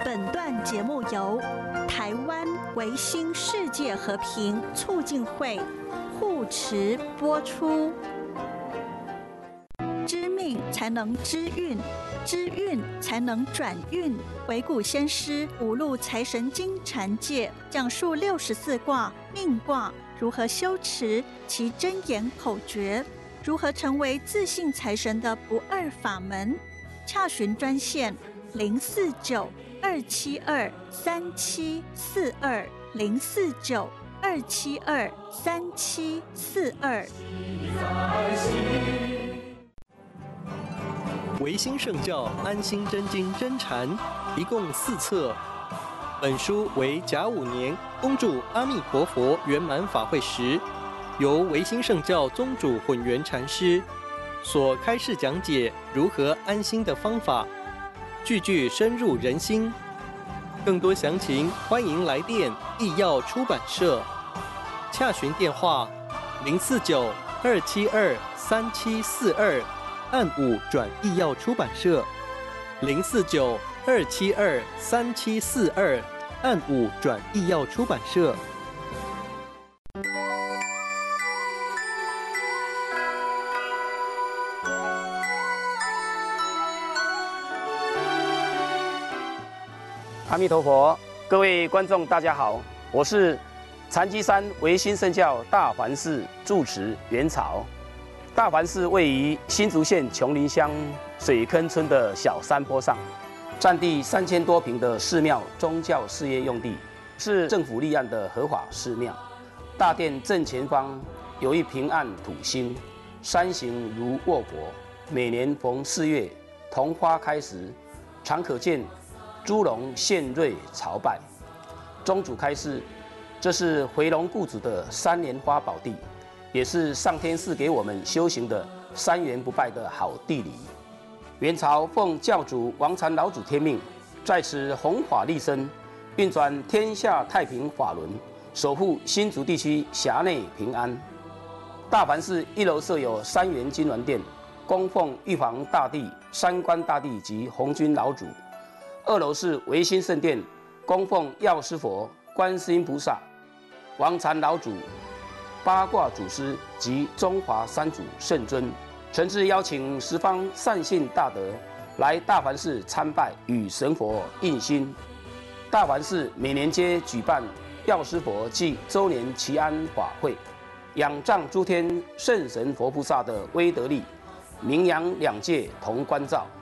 本段节目由台湾维新世界和平促进会护持播出。知命才能知运，知运才能转运。惟古先师五路财神经禅界讲述64卦命卦如何修持其真言口诀，如何成为自信财神的不二法门。洽询专线049-272-3742，049-272-3742。 维新圣教安心真经真禅，一共4册。本书为甲午年恭祝阿弥陀佛圆满法会时，由维新圣教宗主混元禅师所开示讲解如何安心的方法，句句深入人心。更多详情，欢迎来电义耀出版社，洽询电话049-272-3742，按5转义耀出版社，049-272-3742，按5转义耀出版社。 阿弥陀佛，各位观众大家好，我是禅机山维新圣教大环寺住持元朝。大环寺位于新竹县琼林乡水坑村的小山坡上，占地3000多坪的寺庙宗教事业用地，是政府立案的合法寺庙。大殿正前方有一平案土星，山形如卧佛。每年逢4月桐花开时，常可见猪龙献瑞朝拜。宗主开示，这是回龙固主的3莲花宝地，也是上天赐给我们修行的3元不败的好地理。元朝奉教主王禅老祖天命，在此弘法利生，运转天下太平法轮，守护新竹地区辖内平安。大环寺1楼设有3元金銮殿，供奉玉皇大帝、三官大帝及红军老祖。2楼是维新圣殿，供奉药师佛、观世音菩萨、王禅老祖、八卦祖师及中华三祖圣尊。诚挚邀请十方善信大德来大环寺参拜，与神佛印心。大环寺每年皆举办药师佛暨周年祈安法会，仰仗诸天圣神佛菩萨的威德力，名扬2界同关照。